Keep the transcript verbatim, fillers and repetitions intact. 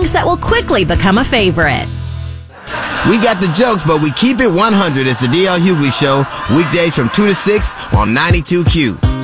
jokes that will quickly become a favorite. We got the jokes, but we keep it one hundred. It's the D L Hughley Show, weekdays from two to six on ninety-two Q.